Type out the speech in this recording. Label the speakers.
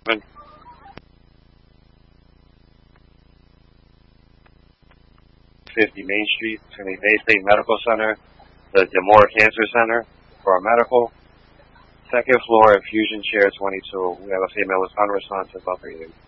Speaker 1: #50 Main Street, between the Bay State Medical Center, the Demore Cancer Center for our medical. Second floor, infusion chair 22. We have a female with unresponsive upper